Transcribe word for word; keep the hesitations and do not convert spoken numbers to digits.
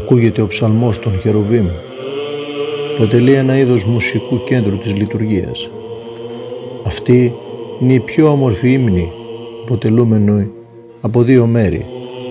ακούγεται ο ψαλμός των Χερουβίμ. Αποτελεί ένα είδος μουσικού κέντρου της λειτουργίας. Αυτή είναι η πιο όμορφη ύμνη, αποτελούμενη από δύο μέρη.